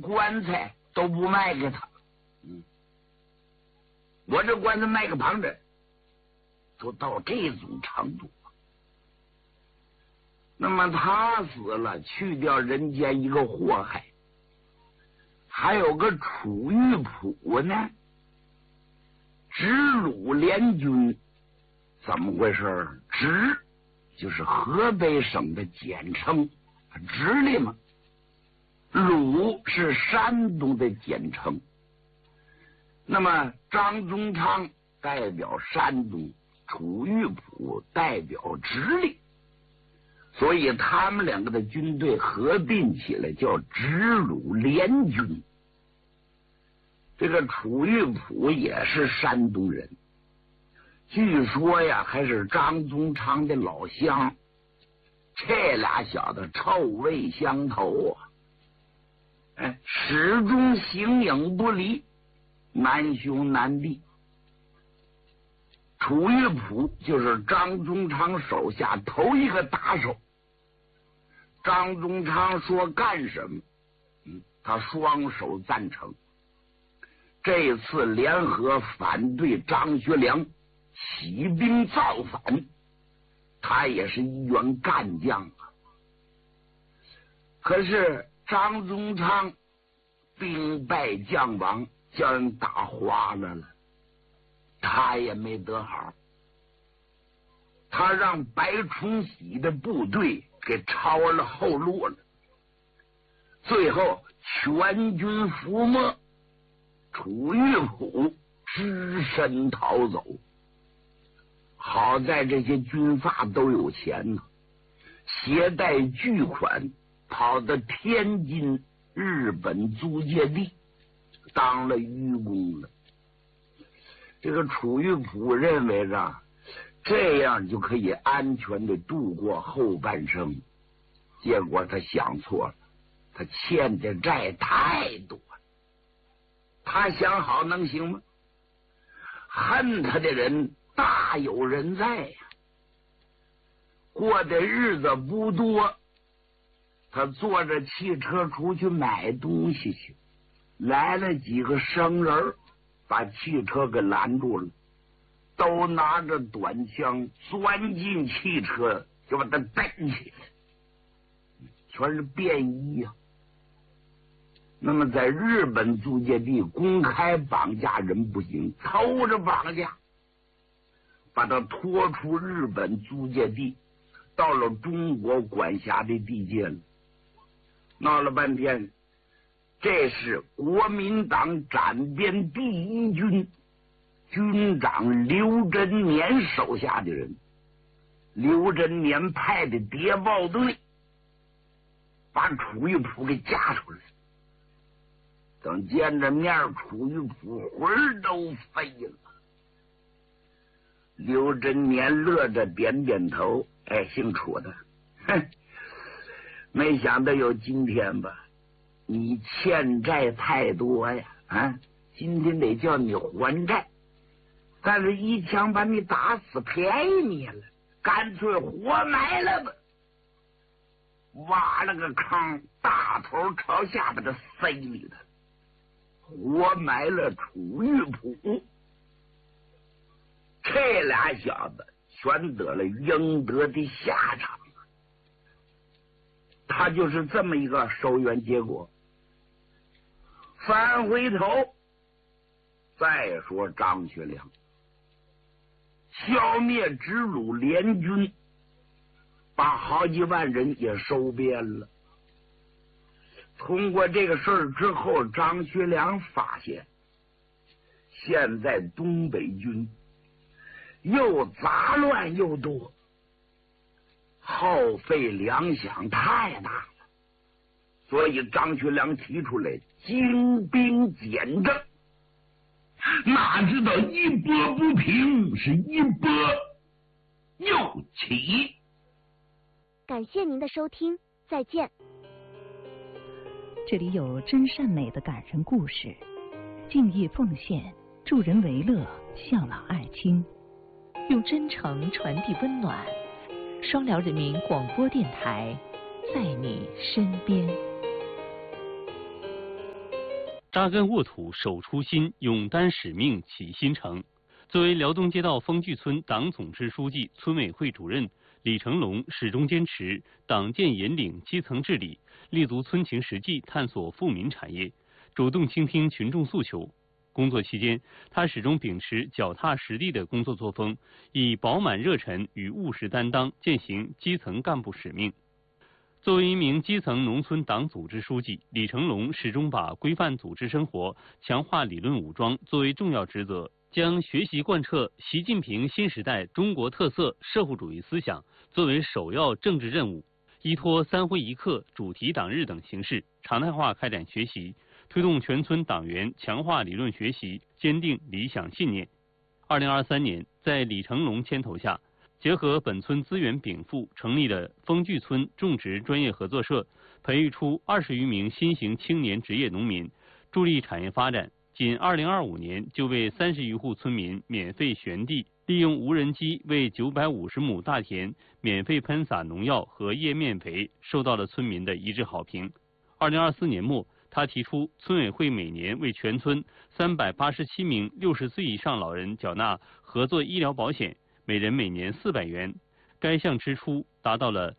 棺材都不卖给他。我这棺材卖给旁人，都到这种程度。那么他死了，去掉人间一个祸害，还有个楚玉璞呢，直鲁联军。怎么回事？直就是河北省的简称，直隶嘛。鲁是山东的简称。那么张宗昌代表山东，楚玉璞代表直隶，所以他们两个的军队合并起来叫直鲁联军。这个楚玉璞也是山东人，据说呀还是张宗昌的老乡，这俩小子臭味相投啊！始终形影不离，难兄难弟。楚玉璞就是张宗昌手下头一个打手，张宗昌说干什么，他双手赞成。这次联合反对张学良起兵造反，他也是一员干将啊。可是张宗昌兵败将亡，叫人打花了，他也没得好。他让白崇禧的部队给抄了后路了，最后全军覆没，楚玉璞只身逃走。好在这些军阀都有钱呢，携带巨款跑到天津日本租界地当了愚公了。这个楚玉璞认为着这样就可以安全的度过后半生，结果他想错了，他欠的债太多了。他想好能行吗？恨他的人大有人在呀，过的日子不多。他坐着汽车出去买东西去，来了几个生人，把汽车给拦住了，都拿着短枪钻进汽车，就把他逮起来，全是便衣呀。那么在日本租界地公开绑架人不行，偷着绑架，把他拖出日本租界地，到了中国管辖的地界了。闹了半天，这是国民党斩边第一军军长刘真年手下的人，刘真年派的谍报队把楚玉璞给架出来。等见着面，楚玉璞魂都飞了。刘真年乐着点点头，哎，姓楚的，哼，没想到有今天吧？你欠债太多呀，啊，今天得叫你还债。但是一枪把你打死，便宜你了，干脆活埋了吧。挖了个坑，大头朝下把它塞里头，活埋了楚玉璞。这俩小子全得了应得的下场，他就是这么一个收冤结果。翻回头再说张学良消灭直鲁联军，把好几万人也收编了。通过这个事儿之后，张学良发现现在东北军又杂乱又多，耗费粮饷太大了，所以张学良提出来精兵简政。哪知道一波不平，是一波又起。 感谢您的收听，再见。 这里有真善美的感人故事，敬业奉献，助人为乐，孝老爱亲，用真诚传递温暖。双辽人民广播电台，在你身边。 扎根沃土守初心，勇担使命启新城。作为辽东街道丰聚村党总支书记、村委会主任，李成龙始终坚持党建引领基层治理，立足村情实际探索富民产业，主动倾听群众诉求。工作期间，他始终秉持脚踏实地的工作作风，以饱满热忱与务实担当践行基层干部使命。作为一名基层农村党组织书记，李成龙始终把规范组织生活、强化理论武装作为重要职责，将学习贯彻习近平新时代中国特色社会主义思想作为首要政治任务，依托3会1课、主题党日等形式，常态化开展学习，推动全村党员强化理论学习，坚定理想信念。2023年，在李成龙牵头下，结合本村资源禀赋，成立了丰聚村种植专业合作社，培育出20余名新型青年职业农民，助力产业发展。仅2025年就为30余户村民免费旋地，利用无人机为950亩大田免费喷洒农药和叶面肥，受到了村民的一致好评。2024年末，他提出村委会每年为全村387名60岁以上老人缴纳合作医疗保险，每人每年400元，该项支出达到了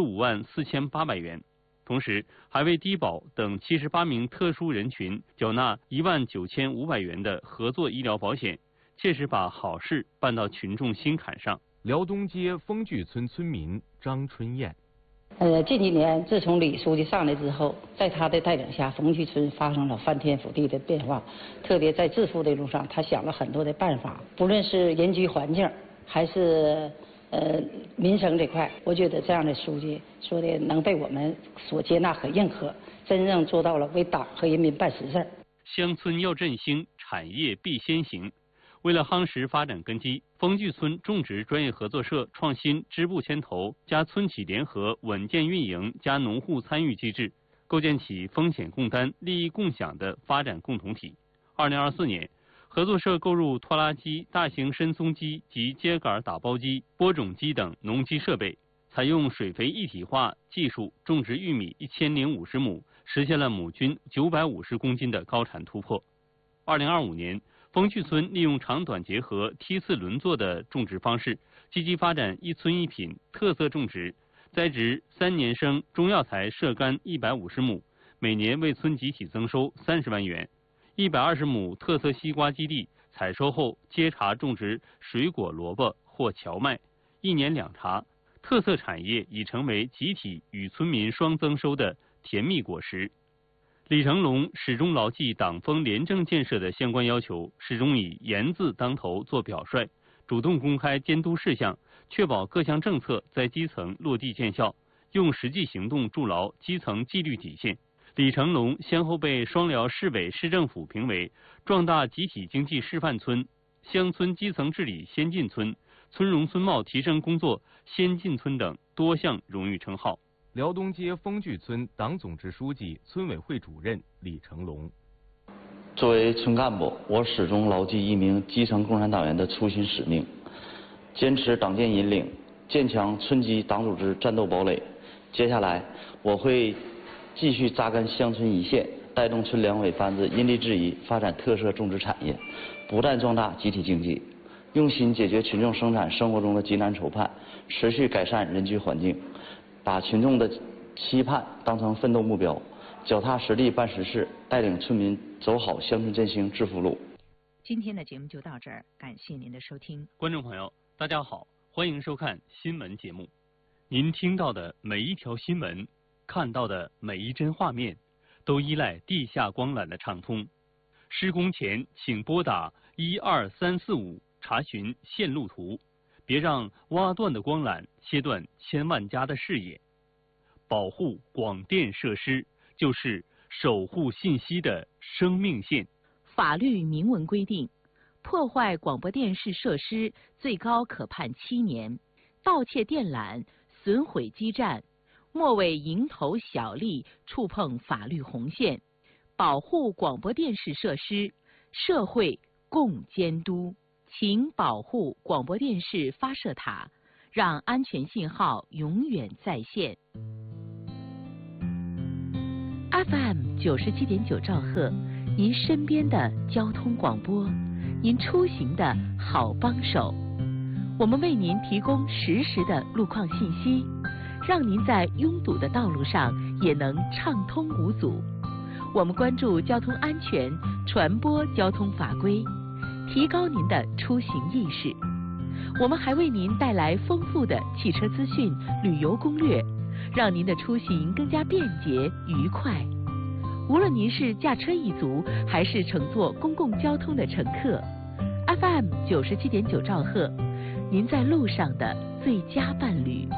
154800元。同时，还为低保等78名特殊人群缴纳19500元的合作医疗保险，切实把好事办到群众心坎上。 辽东街丰聚村村民张春燕。 近几年，自从李书记上来之后，在他的带领下，丰聚村发生了翻天覆地的变化。特别在致富的路上，他想了很多的办法，不论是人居环境，还是民生这块，我觉得这样的书记说的能被我们所接纳和认可，真正做到了为党和人民办实事。 乡村要振兴，产业必先行。为了夯实发展根基，丰聚村种植专业合作社创新支部牵头加村企联合稳健运营加农户参与机制，构建起风险共担、利益共享的发展共同体。2024年，合作社购入拖拉机、大型深松机及秸秆打包机、播种机等农机设备，采用水肥一体化技术种植玉米1050亩，实现了亩均950公斤的高产突破。2025年，丰聚村利用长短结合、梯次轮作的种植方式，积极发展一村一品特色种植，栽植3年生中药材射干150亩，每年为村集体增收30万元。120亩特色西瓜基地，采收后接茬种植水果萝卜或荞麦，1年2茬，特色产业已成为集体与村民双增收的甜蜜果实。李成龙始终牢记党风廉政建设的相关要求，始终以严字当头做表率，主动公开监督事项，确保各项政策在基层落地见效，用实际行动筑牢基层纪律底线。李成龙先后被双辽市委市政府评为壮大集体经济示范村、乡村基层治理先进村、村容村貌提升工作先进村等多项荣誉称号。 辽东街丰聚村党总支书记、村委会主任李成龙。 作为村干部，我始终牢记一名基层共产党员的初心使命，坚持党建引领，坚强村级党组织战斗堡垒。接下来，我会继续扎根乡村一线，带动村两委班子因地制宜发展特色种植产业，不断壮大集体经济，用心解决群众生产生活中的急难愁盼，持续改善人居环境，把群众的期盼当成奋斗目标，脚踏实地办实事，带领村民走好乡村振兴致富路。 今天的节目就到这儿，感谢您的收听。 观众朋友，大家好，欢迎收看新闻节目。您听到的每一条新闻，看到的每一帧画面，都依赖地下光缆的畅通。施工前请拨打12345查询线路图，别让挖断的光缆切断千万家的视野。保护广电设施，就是守护信息的生命线。 法律明文规定，破坏广播电视设施最高可判7年，盗窃电缆、损毁基站，莫为蝇头小利触碰法律红线。保护广播电视设施，社会共监督。请保护广播电视发射塔，让安全信号永远在线。FM 97.9兆赫， 您身边的交通广播，您出行的好帮手。我们为您提供实时的路况信息，让您在拥堵的道路上也能畅通无阻。我们关注交通安全，传播交通法规，提高您的出行意识。我们还为您带来丰富的汽车资讯、旅游攻略，让您的出行更加便捷愉快。无论您是驾车一族，还是乘坐公共交通的乘客， FM 97.9兆赫，您在路上的最佳伴侣。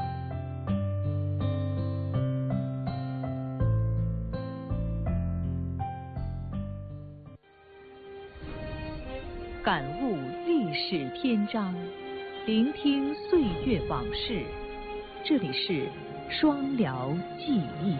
感悟历史篇章，聆听岁月往事。这里是双辽记忆。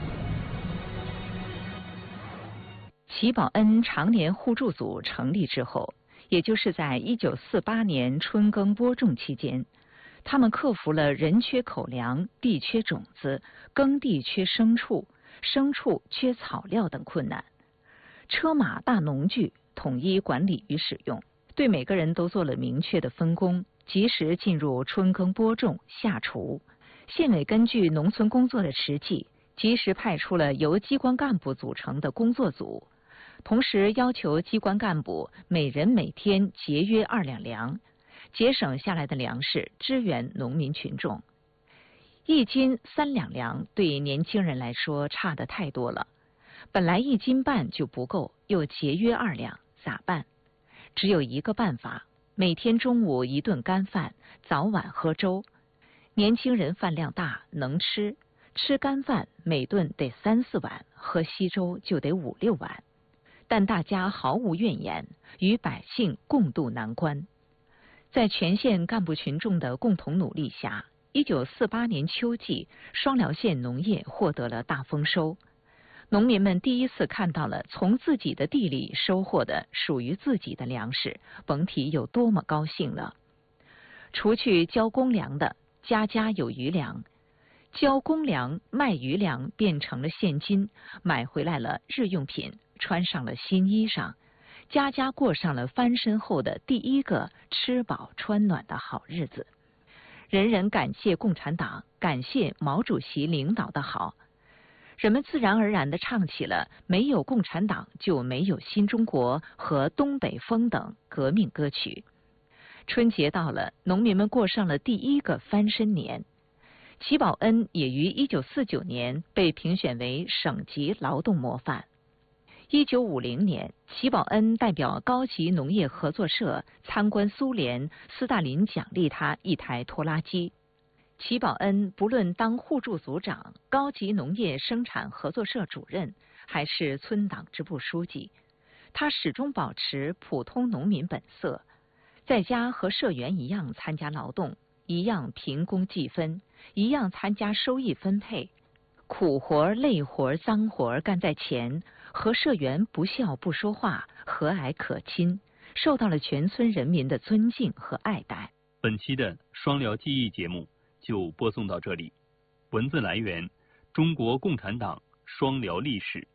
齐宝恩常年互助组成立之后，也就是在1948年春耕播种期间，他们克服了人缺口粮、地缺种子、耕地缺牲畜、牲畜缺草料等困难。车马大农具统一管理与使用，对每个人都做了明确的分工，及时进入春耕播种、夏锄。县委根据农村工作的实际，及时派出了由机关干部组成的工作组，同时要求机关干部每人每天节约2两粮，节省下来的粮食支援农民群众。1斤3两粮对年轻人来说差得太多了，本来1斤半就不够，又节约2两，咋办？只有一个办法，每天中午1顿干饭，早晚喝粥。年轻人饭量大，能吃，吃干饭每顿得3、4碗，喝稀粥就得5、6碗。但大家毫无怨言，与百姓共度难关。在全县干部群众的共同努力下，1948年秋季，双辽县农业获得了大丰收。农民们第一次看到了从自己的地里收获的属于自己的粮食，甭提有多么高兴了。除去交公粮的，家家有余粮。交公粮卖余粮变成了现金，买回来了日用品，穿上了新衣裳，家家过上了翻身后的第一个吃饱穿暖的好日子。人人感谢共产党，感谢毛主席领导的好。人们自然而然地唱起了没有共产党就没有新中国和东北风等革命歌曲。春节到了，农民们过上了第一个翻身年。齐宝恩也于1949年被评选为省级劳动模范。1950年，齐宝恩代表高级农业合作社参观苏联，斯大林奖励他1台拖拉机。齐宝恩不论当互助组长、高级农业生产合作社主任，还是村党支部书记，他始终保持普通农民本色，在家和社员一样参加劳动，一样凭工计分，一样参加收益分配。苦活、累活、脏活干在前，和社员不笑不说话，和蔼可亲，受到了全村人民的尊敬和爱戴。 本期的双辽记忆节目就播送到这里。文字来源：中国共产党双辽历史。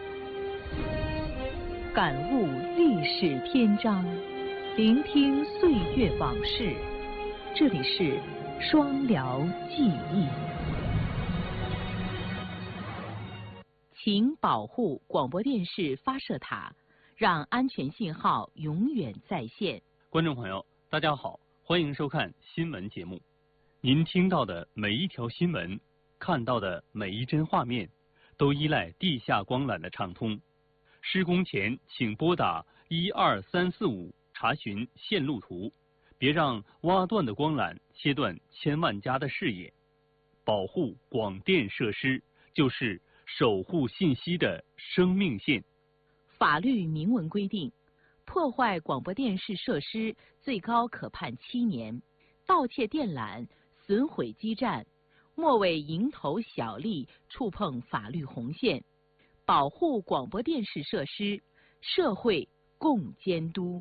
感悟历史篇章，聆听岁月往事。这里是双辽记忆。请保护广播电视发射塔，让安全信号永远在线。 观众朋友，大家好，欢迎收看新闻节目。您听到的每一条新闻，看到的每一帧画面，都依赖地下光缆的畅通。施工前请拨打12345查询线路图，别让挖断的光缆切断千万家的视野。保护广电设施，就是守护信息的生命线。 法律明文规定，破坏广播电视设施最高可判7年，盗窃电缆、损毁基站，莫为蝇头小利触碰法律红线。保护广播电视设施，社会共监督。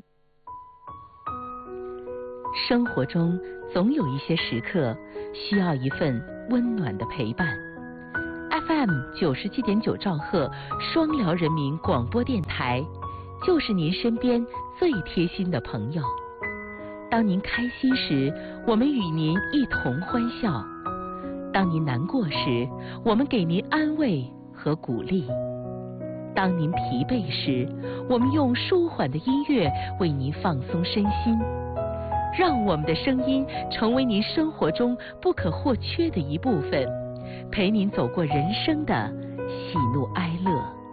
生活中总有一些时刻需要一份温暖的陪伴。 FM 97.9兆赫双辽人民广播电台，就是您身边最贴心的朋友。当您开心时，我们与您一同欢笑；当您难过时，我们给您安慰和鼓励；当您疲惫时，我们用舒缓的音乐为您放松身心。让我们的声音成为您生活中不可或缺的一部分，陪您走过人生的喜怒哀乐。